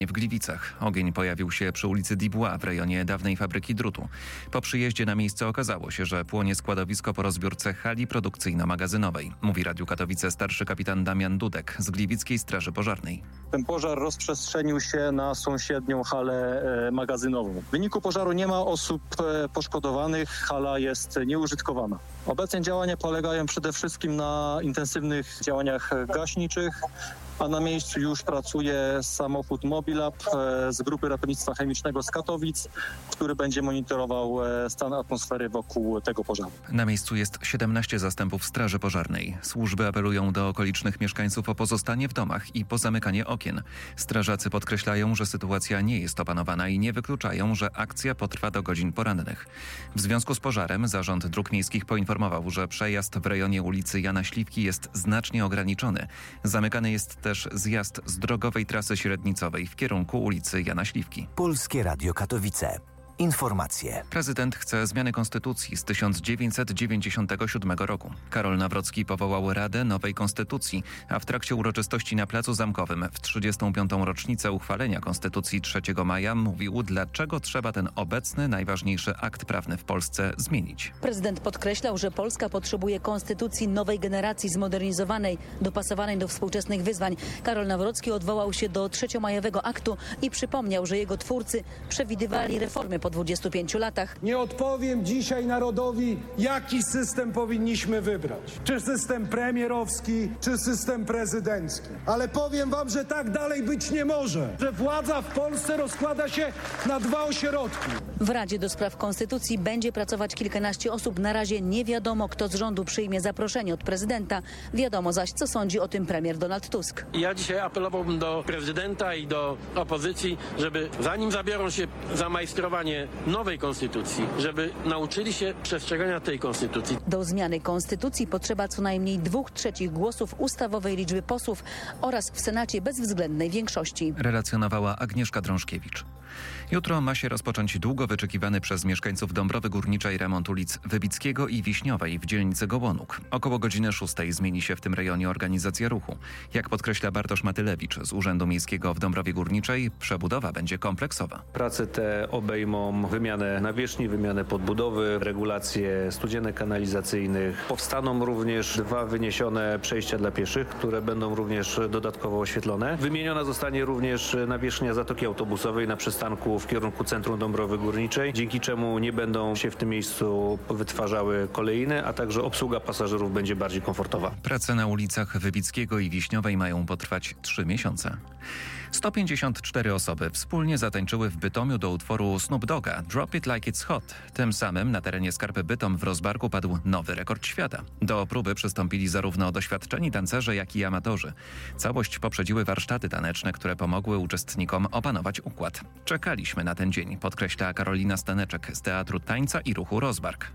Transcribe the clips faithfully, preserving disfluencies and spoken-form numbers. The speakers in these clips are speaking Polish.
W Gliwicach ogień pojawił się przy ulicy Dubois w rejonie dawnej fabryki drutu. Po przyjeździe na miejsce okazało się, że płonie składowisko po rozbiórce hali produkcyjno-magazynowej, mówi Radiu Katowice starszy kapitan Damian Dudek z Gliwickiej Straży Pożarnej. Ten pożar rozprzestrzenił się na sąsiednią halę e, magazynową. W wyniku pożaru nie ma osób e, poszkodowanych, hala jest nieużytkowana. Obecnie działania polegają przede wszystkim na intensywnych działaniach gaśniczych, a na miejscu już pracuje samochód Mobilab e, z Grupy Ratownictwa Chemicznego z Katowic, który będzie monitorował e, stan atmosfery wokół tego pożaru. Na miejscu jest siedemnaście zastępów Straży Pożarnej. Służby apelują do okolicznych mieszkańców o pozostanie w domach i pozamykanie okien. Strażacy podkreślają, że sytuacja nie jest opanowana i nie wykluczają, że akcja potrwa do godzin porannych. W związku z pożarem Zarząd Dróg Miejskich poinformował, że przejazd w rejonie ulicy Jana Śliwki jest znacznie ograniczony. Zamykany jest też zjazd z drogowej trasy średnicowej w kierunku ulicy Jana Śliwki. Polskie Radio Katowice. Informacje. Prezydent chce zmiany konstytucji z tysiąc dziewięćset dziewięćdziesiątego siódmego roku. Karol Nawrocki powołał Radę Nowej Konstytucji, a w trakcie uroczystości na Placu Zamkowym w trzydziestą piątą rocznicę uchwalenia Konstytucji trzeciego maja mówił, dlaczego trzeba ten obecny, najważniejszy akt prawny w Polsce zmienić. Prezydent podkreślał, że Polska potrzebuje konstytucji nowej generacji, zmodernizowanej, dopasowanej do współczesnych wyzwań. Karol Nawrocki odwołał się do trzeciomajowego aktu i przypomniał, że jego twórcy przewidywali reformy po dwudziestu pięciu latach. Nie odpowiem dzisiaj narodowi, jaki system powinniśmy wybrać. Czy system premierowski, czy system prezydencki. Ale powiem wam, że tak dalej być nie może. Że władza w Polsce rozkłada się na dwa ośrodki. W Radzie do Spraw Konstytucji będzie pracować kilkanaście osób. Na razie nie wiadomo, kto z rządu przyjmie zaproszenie od prezydenta. Wiadomo zaś, co sądzi o tym premier Donald Tusk. Ja dzisiaj apelowałbym do prezydenta i do opozycji, żeby zanim zabiorą się za majstrowanie nowej konstytucji, żeby nauczyli się przestrzegania tej konstytucji. Do zmiany konstytucji potrzeba co najmniej dwóch trzecich głosów ustawowej liczby posłów oraz w Senacie bezwzględnej większości. Relacjonowała Agnieszka Drążkiewicz. Jutro ma się rozpocząć długo wyczekiwany przez mieszkańców Dąbrowy Górniczej remont ulic Wybickiego i Wiśniowej w dzielnicy Gołonuk. Około godziny szóstej zmieni się w tym rejonie organizacja ruchu. Jak podkreśla Bartosz Matylewicz z Urzędu Miejskiego w Dąbrowie Górniczej, przebudowa będzie kompleksowa. Prace te obejmą wymianę nawierzchni, wymianę podbudowy, regulację studzienek kanalizacyjnych. Powstaną również dwa wyniesione przejścia dla pieszych, które będą również dodatkowo oświetlone. Wymieniona zostanie również nawierzchnia zatoki autobusowej na przystanku w kierunku centrum Dąbrowy Górniczej, dzięki czemu nie będą się w tym miejscu wytwarzały kolejne, a także obsługa pasażerów będzie bardziej komfortowa. Prace na ulicach Wybickiego i Wiśniowej mają potrwać trzy miesiące. sto pięćdziesiąt cztery osoby wspólnie zatańczyły w Bytomiu do utworu Snoop Dogga Drop It Like It's Hot. Tym samym na terenie Skarpy Bytom w Rozbarku padł nowy rekord świata. Do próby przystąpili zarówno doświadczeni tancerze, jak i amatorzy. Całość poprzedziły warsztaty taneczne, które pomogły uczestnikom opanować układ. Czekaliśmy na ten dzień, podkreśla Karolina Staneczek z Teatru Tańca i Ruchu Rozbark.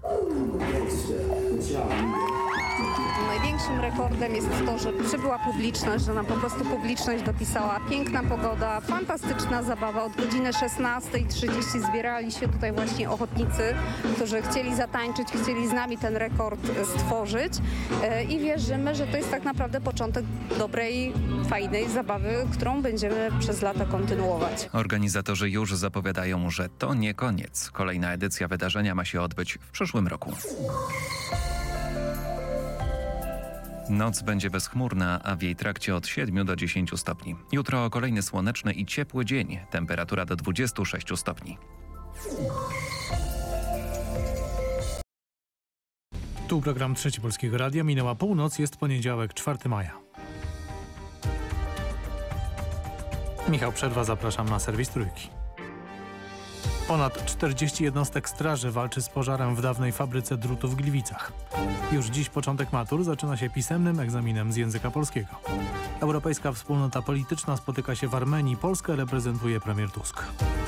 Największym rekordem jest to, że przybyła publiczność, że nam po prostu publiczność dopisała. Piękna pogoda, fantastyczna zabawa. Od godziny szesnastej trzydzieści zbierali się tutaj właśnie ochotnicy, którzy chcieli zatańczyć, chcieli z nami ten rekord stworzyć i wierzymy, że to jest tak naprawdę początek dobrej, fajnej zabawy, którą będziemy przez lata kontynuować. Organizatorzy już zapowiadają, że to nie koniec. Kolejna edycja wydarzenia ma się odbyć w przyszłym roku. Noc będzie bezchmurna, a w jej trakcie od siedmiu do dziesięciu stopni. Jutro kolejny słoneczny i ciepły dzień. Temperatura do dwudziestu sześciu stopni. Tu program Trzeci Polskiego Radia. Minęła północ, jest poniedziałek, czwartego maja. Michał Przerwa, zapraszam na serwis Trójki. Ponad czterdzieści jednostek straży walczy z pożarem w dawnej fabryce drutu w Gliwicach. Już dziś początek matur zaczyna się pisemnym egzaminem z języka polskiego. Europejska Wspólnota Polityczna spotyka się w Armenii. Polskę reprezentuje premier Tusk.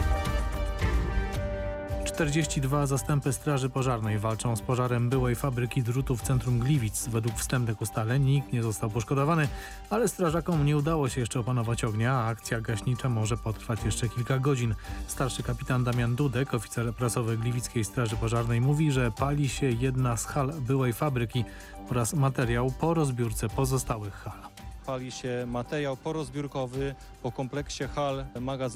czterdzieści dwa zastępy Straży Pożarnej walczą z pożarem byłej fabryki drutu w centrum Gliwic. Według wstępnych ustaleń nikt nie został poszkodowany, ale strażakom nie udało się jeszcze opanować ognia, a akcja gaśnicza może potrwać jeszcze kilka godzin. Starszy kapitan Damian Dudek, oficer prasowy Gliwickiej Straży Pożarnej, mówi, że pali się jedna z hal byłej fabryki oraz materiał po rozbiórce pozostałych hal. Pali się materiał porozbiórkowy po kompleksie hal magazynowych.